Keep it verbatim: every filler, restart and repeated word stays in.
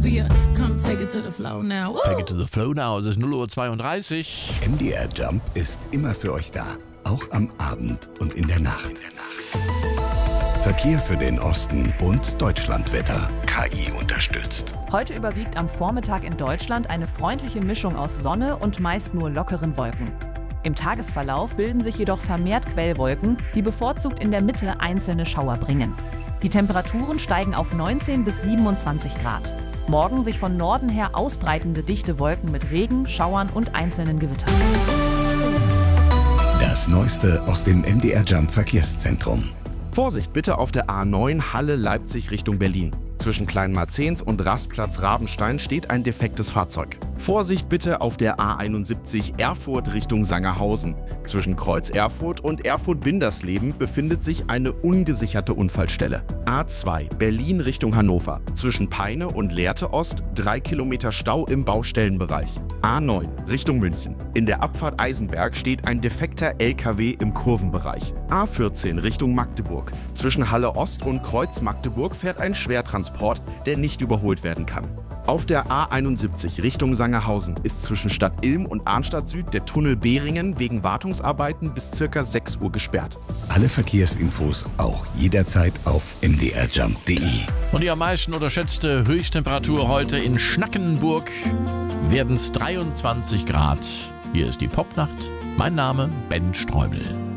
utopia. Come take it to the flow now. Woo! Take it to the flow now. Es ist null Uhr zweiunddreißig. M D R Jump ist immer für euch da. Auch am Abend und in der Nacht. Verkehr für den Osten und Deutschlandwetter. K I unterstützt. Heute überwiegt am Vormittag in Deutschland eine freundliche Mischung aus Sonne und meist nur lockeren Wolken. Im Tagesverlauf bilden sich jedoch vermehrt Quellwolken, die bevorzugt in der Mitte einzelne Schauer bringen. Die Temperaturen steigen auf neunzehn bis siebenundzwanzig Grad. Morgen sich von Norden her ausbreitende dichte Wolken mit Regen, Schauern und einzelnen Gewittern. Das Neueste aus dem M D R Jump Verkehrszentrum. Vorsicht bitte auf der A neun Halle-Leipzig Richtung Berlin. Zwischen Kleinmarzens und Rastplatz Rabenstein steht ein defektes Fahrzeug. Vorsicht bitte auf der A einundsiebzig Erfurt Richtung Sangerhausen. Zwischen Kreuz Erfurt und Erfurt-Windersleben befindet sich eine ungesicherte Unfallstelle. A zwei Berlin Richtung Hannover. Zwischen Peine und Lehrte Ost drei Kilometer Stau im Baustellenbereich. A neun Richtung München. In der Abfahrt Eisenberg steht ein defekter L K W im Kurvenbereich. A vierzehn Richtung Magdeburg. Zwischen Halle Ost und Kreuz Magdeburg fährt ein Schwertransport, der nicht überholt werden kann. Auf der A einundsiebzig Richtung Sangerhausen ist zwischen Stadt Ilm und Arnstadt Süd der Tunnel Behringen wegen Wartungsarbeiten bis ca. sechs Uhr gesperrt. Alle Verkehrsinfos auch jederzeit auf m d r jump punkt d e. Und die am meisten unterschätzte Höchsttemperatur heute in Schnackenburg werden es dreiundzwanzig Grad. Hier ist die Popnacht. Mein Name Ben Streubel.